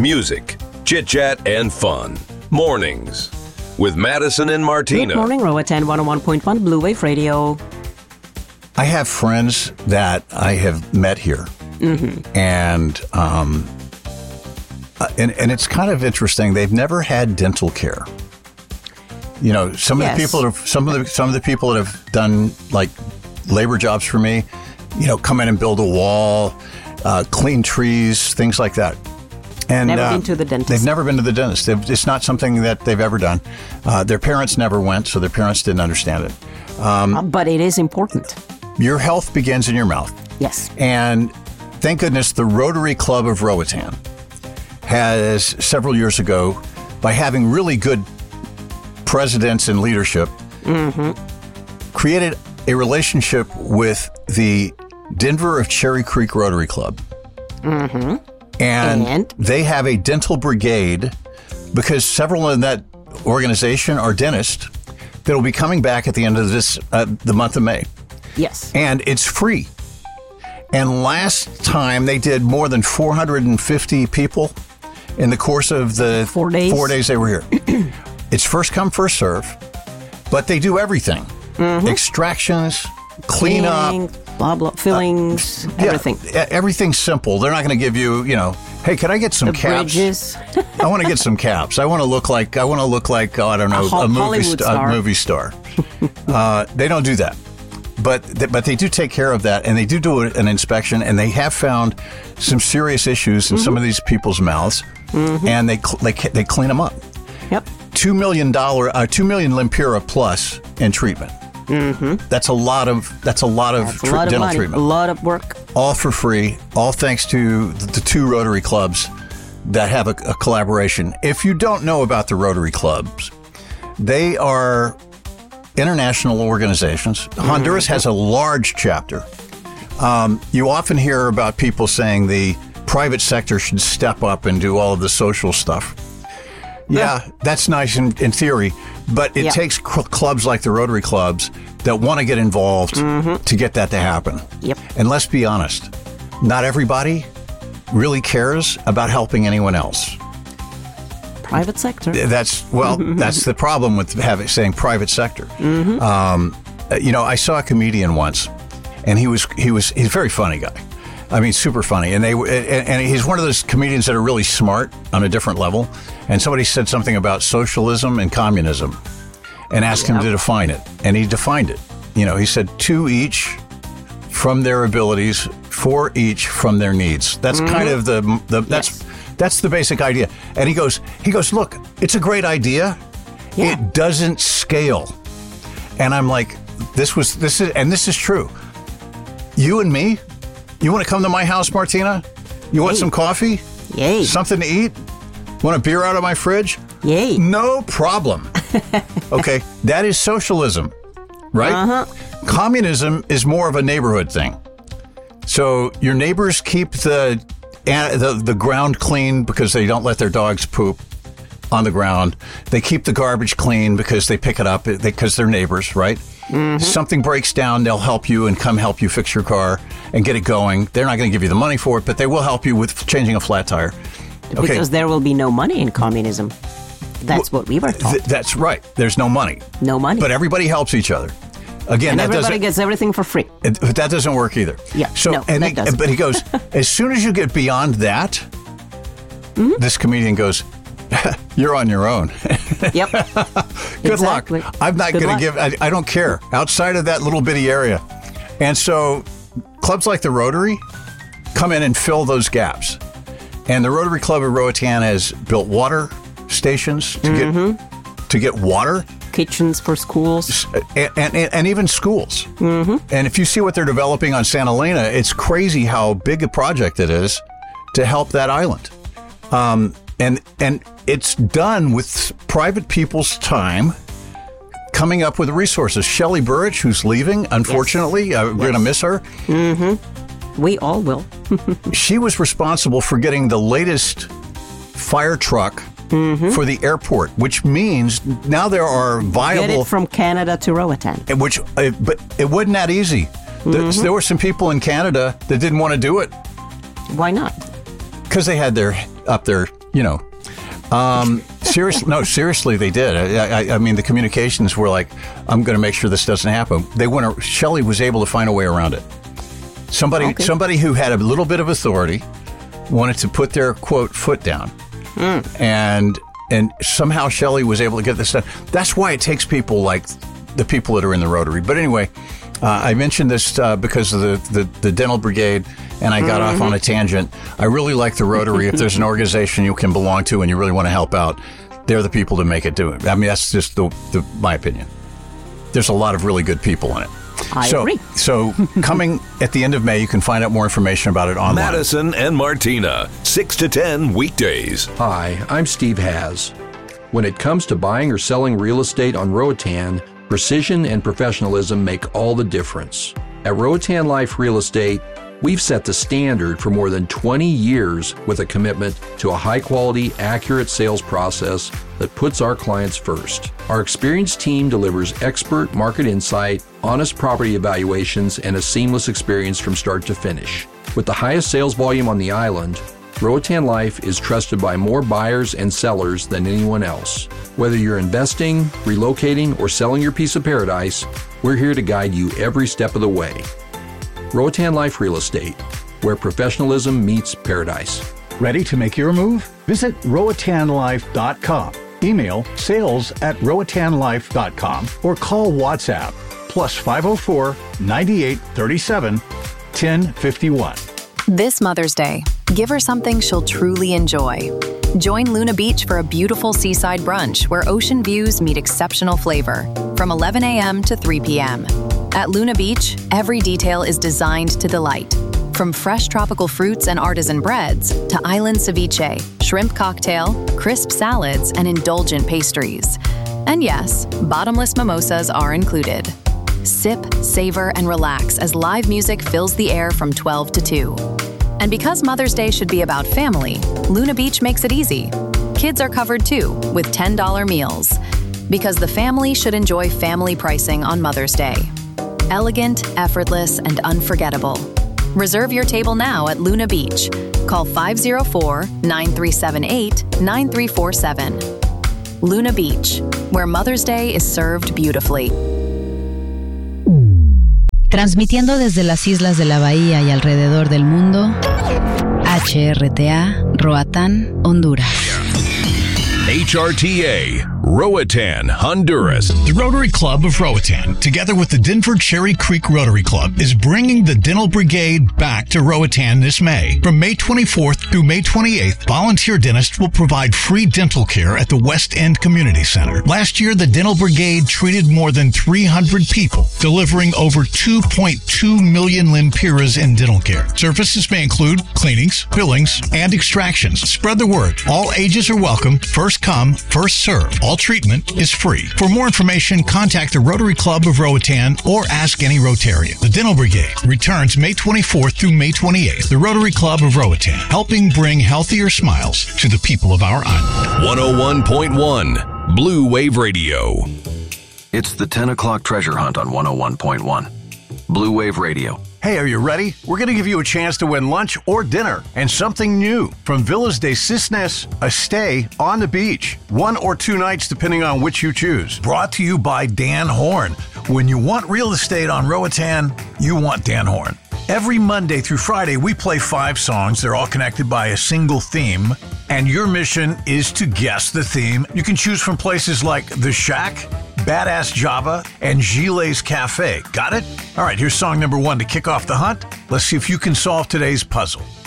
music, chit-chat, and fun. Mornings with Madison and Martina. Good morning, Roatan 101.1 Blue Wave Radio. I have friends that I have met here, and it's kind of interesting. They've never had dental care. You know, some of the people that have done like labor jobs for me, you know, come in and build a wall, clean trees, things like that. And Never been to the dentist. They've never been to the dentist. It's not something that they've ever done. Their parents never went, so their parents didn't understand it. But it is important. Your health begins in your mouth. Yes. And thank goodness the Rotary Club of Roatan has, several years ago, by having really good presidents and leadership, created a relationship with the Denver of Cherry Creek Rotary Club. And they have a dental brigade because several in that organization are dentists that will be coming back at the end of this, the month of May. Yes. And it's free. And last time they did more than 450 people in the course of the 4 days. 4 days they were here. It's first come, first serve, but they do everything. Extractions, cleanup, blah, blah, fillings, everything. Yeah, everything's simple. They're not going to give you, you know, hey, can I get some caps? Bridges. I want to get some caps. I want to look like, oh, I don't know, a movie star. They don't do that. But they do take care of that, and they do an inspection, and they have found some serious issues in some of these people's mouths, and they clean them up. Yep. $2 million Lempira plus in treatment. That's a lot of dental money, treatment. A lot of work. All for free. All thanks to the two Rotary clubs that have a collaboration. If you don't know about the Rotary clubs, they are international organizations. Honduras has a large chapter. You often hear about people saying the private sector should step up and do all of the social stuff. Yeah, that's nice in theory, but it takes clubs like the Rotary clubs that want to get involved to get that to happen. Yep. And let's be honest, not everybody really cares about helping anyone else. Private sector. That's the problem with saying private sector. You know, I saw a comedian once, and he's a very funny guy. I mean, super funny. And he's one of those comedians that are really smart on a different level. And somebody said something about socialism and communism and asked him to define it. And he defined it. You know, he said 2 each from their abilities, 4 each from their needs. That's kind of that's the basic idea. And he goes, look, it's a great idea. Yeah. It doesn't scale. And I'm like, this is true. You and me, you want to come to my house, Martina? You want some coffee? Yay. Something to eat? Want a beer out of my fridge? Yay. No problem. Okay, that is socialism, right? Communism is more of a neighborhood thing. So your neighbors keep the ground clean because they don't let their dogs poop on the ground. They keep the garbage clean because they pick it up because they're neighbors, right? Something breaks down, they'll help you and come help you fix your car and get it going. They're not going to give you the money for it, but they will help you with changing a flat tire. Okay. Because there will be no money in communism. That's what we were taught. That's right. There's no money. No money. But everybody helps each other. Again, and everybody gets everything for free. But that doesn't work either. Yeah. So, no, that doesn't. But he goes, as soon as you get beyond that, this comedian goes, you're on your own. Yep. Good luck. I'm not going to give, I don't care. Outside of that little bitty area. And so clubs like the Rotary come in and fill those gaps. And the Rotary Club of Roatan has built water stations to get water. Kitchens for schools. And even schools. And if you see what they're developing on Santa Elena, it's crazy how big a project it is to help that island. And it's done with private people's time coming up with resources. Shelley Burrich, who's leaving, unfortunately, we're going to miss her. We all will. She was responsible for getting the latest fire truck for the airport, which means now there are viable... Get it from Canada to Roatan. But it wasn't that easy. There were some people in Canada that didn't want to do it. Why not? Because they had their Seriously, they did. I mean, the communications were like, I'm going to make sure this doesn't happen. Shelley was able to find a way around it. Somebody who had a little bit of authority wanted to put their, quote, foot down. And somehow Shelley was able to get this done. That's why it takes people like the people that are in the Rotary. But anyway, I mentioned this because of the Dental Brigade, and I got off on a tangent. I really like the Rotary. If there's an organization you can belong to and you really want to help out, they're the people to make it do it. I mean, that's just my opinion. There's a lot of really good people in it. I agree. So coming at the end of May, you can find out more information about it online. Madison and Martina, 6 to 10 weekdays. Hi, I'm Steve Haz. When it comes to buying or selling real estate on Roatan, precision and professionalism make all the difference. At Roatan Life Real Estate, we've set the standard for more than 20 years with a commitment to a high-quality, accurate sales process that puts our clients first. Our experienced team delivers expert market insight, honest property evaluations, and a seamless experience from start to finish. With the highest sales volume on the island, Roatan Life is trusted by more buyers and sellers than anyone else. Whether you're investing, relocating, or selling your piece of paradise, we're here to guide you every step of the way. Roatan Life Real Estate, where professionalism meets paradise. Ready to make your move? Visit RoatanLife.com. Email sales@RoatanLife.com or call WhatsApp +504 9837 1051. This Mother's Day, give her something she'll truly enjoy. Join Luna Beach for a beautiful seaside brunch where ocean views meet exceptional flavor from 11 a.m. to 3 p.m. At Luna Beach, every detail is designed to delight. From fresh tropical fruits and artisan breads to island ceviche, shrimp cocktail, crisp salads, and indulgent pastries. And yes, bottomless mimosas are included. Sip, savor, and relax as live music fills the air from 12 to 2. And because Mother's Day should be about family, Luna Beach makes it easy. Kids are covered too, with $10 meals. Because the family should enjoy family pricing on Mother's Day. Elegant, effortless, and unforgettable. Reserve your table now at Luna Beach. Call 504-9378-9347. Luna Beach, where Mother's Day is served beautifully. Transmitiendo desde las islas de la bahía y alrededor del mundo, HRTA, Roatán, Honduras. HRTA, Roatan, Honduras. The Rotary Club of Roatan, together with the Denver Cherry Creek Rotary Club, is bringing the Dental Brigade back to Roatan this May. From May 24th through May 28th, volunteer dentists will provide free dental care at the West End Community Center. Last year, the Dental Brigade treated more than 300 people, delivering over 2.2 million lempiras in dental care. Services may include cleanings, fillings, and extractions. Spread the word. All ages are welcome. First come, first serve. All treatment is free. For more information, contact the Rotary Club of Roatan or ask any Rotarian. The Dental Brigade returns May 24th through May 28th. The Rotary Club of Roatan, helping bring healthier smiles to the people of our island. 101.1 Blue Wave Radio. It's the 10 o'clock treasure hunt on 101.1 Blue Wave Radio. Hey, are you ready? We're going to give you a chance to win lunch or dinner and something new from Villas de Cisnes, a stay on the beach. 1 or 2 nights, depending on which you choose. Brought to you by Dan Horn. When you want real estate on Roatan, you want Dan Horn. Every Monday through Friday, we play 5 songs. They're all connected by a single theme. And your mission is to guess the theme. You can choose from places like The Shack, Badass Java, and Gile's Cafe. Got it? All right, here's song number 1 to kick off the hunt. Let's see if you can solve today's puzzle.